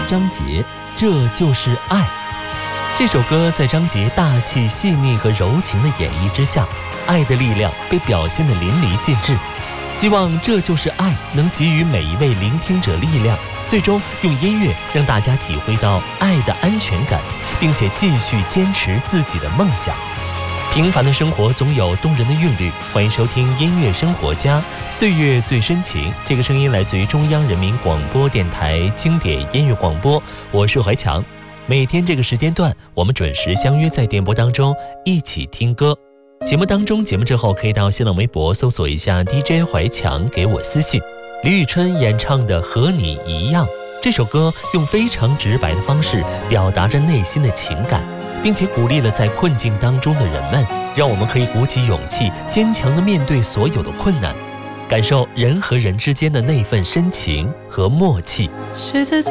张杰，这就是爱。这首歌在张杰大气细腻和柔情的演绎之下，爱的力量被表现得淋漓尽致。希望这就是爱能给予每一位聆听者力量，最终用音乐让大家体会到爱的安全感，并且继续坚持自己的梦想。平凡的生活总有动人的韵律，欢迎收听音乐生活家，岁月最深情。这个声音来自于中央人民广播电台经典音乐广播，我是怀强。每天这个时间段，我们准时相约在电波当中一起听歌。节目之后可以到新浪微博搜索一下 DJ 怀强，给我私信。李宇春演唱的《和你一样》这首歌，用非常直白的方式表达着内心的情感，并且鼓励了在困境当中的人们，让我们可以鼓起勇气，坚强地面对所有的困难，感受人和人之间的那份深情和默契。